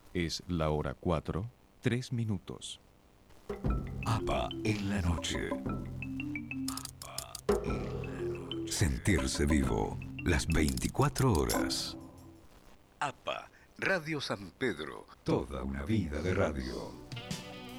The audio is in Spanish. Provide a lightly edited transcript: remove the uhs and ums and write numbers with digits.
Es la hora 4, 3 minutos. APA en la noche. Sentirse vivo las 24 horas. APA, Radio San Pedro, toda una vida de radio.